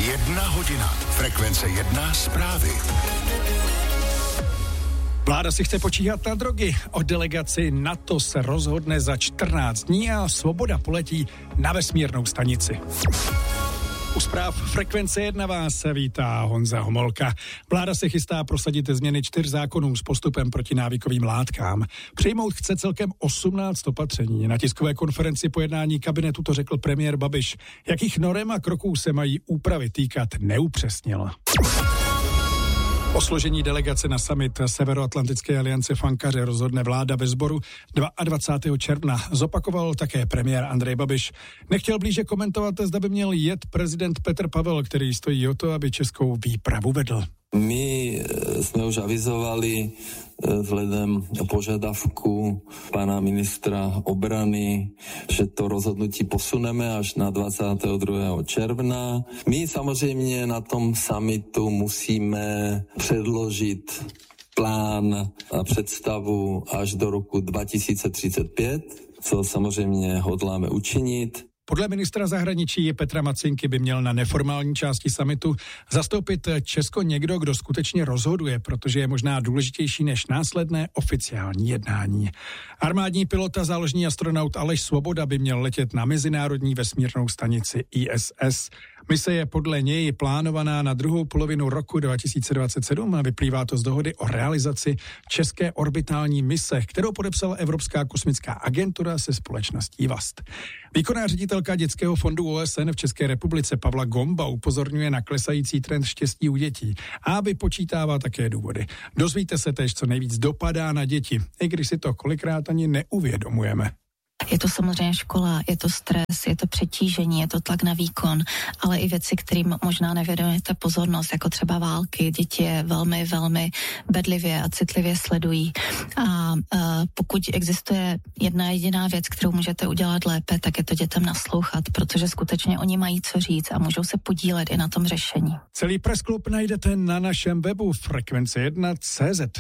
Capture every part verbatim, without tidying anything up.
Jedna hodina. Frekvence jedna zprávy. Vláda si chce počíhat na drogy. O delegaci NATO se rozhodne za čtrnáct dní a Svoboda poletí na vesmírnou stanici. U zpráv Frekvence jedna vás vítá Honza Homolka. Vláda se chystá prosadit změny čtyř zákonů s postupem proti návykovým látkám. Přijmout chce celkem osmnáct opatření. Na tiskové konferenci po jednání kabinetu to řekl premiér Babiš. Jakých norem a kroků se mají úpravy týkat, neupřesnil. O složení delegace na summit Severoatlantické aliance v Ankaře rozhodne vláda ve sboru dvacátého druhého června. Zopakoval také premiér Andrej Babiš. Nechtěl blíže komentovat, zda by měl jet prezident Petr Pavel, který stojí o to, aby českou výpravu vedl. My sme už avizovali vzhledem požiadavku pána ministra obrany, že to rozhodnutí posuneme až na dvacátého druhého června. My samozřejmě na tom summitu musíme předložit plán a představu až do roku dva tisíce třicet pět, co samozřejmě hodláme učinit. Podle ministra zahraničí Petra Macinky by měl na neformální části summitu zastoupit Česko někdo, kdo skutečně rozhoduje, protože je možná důležitější než následné oficiální jednání. Armádní pilot a záložní astronaut Aleš Svoboda by měl letět na mezinárodní vesmírnou stanici I S S. Mise je podle něj plánovaná na druhou polovinu roku dva tisíce dvacet sedm a vyplývá to z dohody o realizaci české orbitální mise, kterou podepsala Evropská kosmická agentura se společností V A S T. Výkonná ředitelka Dětského fondu O S N v České republice Pavla Gomba upozorňuje na klesající trend štěstí u dětí a vypočítává také důvody. Dozvíte se též, co nejvíc dopadá na děti, i když si to kolikrát ani neuvědomujeme. Je to samozřejmě škola, je to stres, je to přetížení, je to tlak na výkon, ale i věci, kterým možná nevěnujete pozornost, jako třeba války. Děti je velmi, velmi bedlivě a citlivě sledují. A, a pokud existuje jedna jediná věc, kterou můžete udělat lépe, tak je to dětem naslouchat, protože skutečně oni mají co říct a můžou se podílet i na tom řešení. Celý pressklub najdete na našem webu frekvence jedna tečka cé zet.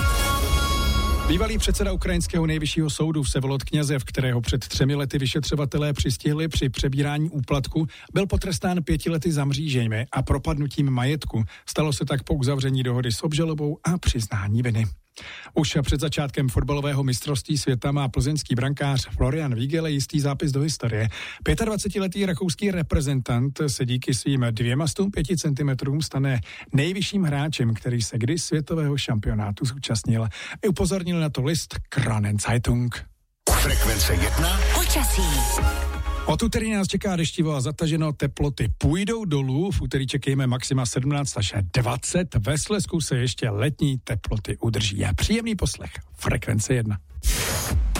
Bývalý předseda ukrajinského nejvyššího soudu Vsevolod Knězev, kterého před třemi lety vyšetřovatelé přistihli při přebírání úplatku, byl potrestán pěti lety za mřížemi a propadnutím majetku. Stalo se tak po uzavření dohody s obžalobou a přiznání viny. Už před začátkem fotbalového mistrovství světa má plzeňský brankář Florian Vígele jistý zápis do historie. pětadvacetiletý rakouský reprezentant se díky svým dvěma stům pěti centimetrům stane nejvyšším hráčem, který se kdy světového šampionátu zúčastnil. I upozornil na to list Kronen Zeitung. Frekvence jedna. Počasí. Od úterý nás čeká deštivo a zataženo, teploty půjdou dolů, v úterý čekejme maxima sedmnáct až dvacet, ve Slezsku se ještě letní teploty udrží. A příjemný poslech. Frekvence jedna.